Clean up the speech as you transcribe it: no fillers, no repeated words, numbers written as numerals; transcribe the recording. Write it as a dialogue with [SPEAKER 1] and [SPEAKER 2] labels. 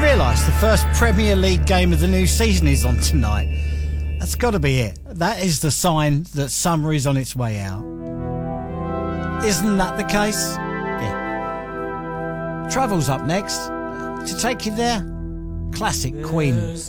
[SPEAKER 1] realise the first Premier League game of the new season is on tonight? That's got to be it. That is the sign that summer is on its way out. Isn't that the case? Yeah. Travel's up next. To take you there, classic Queen.